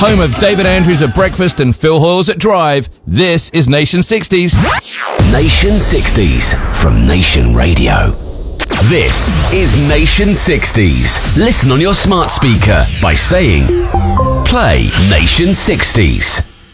Home of David Andrews at breakfast and Phil Hoyles at drive. This is Nation 60s. Nation 60s from Nation Radio. This is Nation 60s. Listen on your smart speaker by saying, play Nation 60s.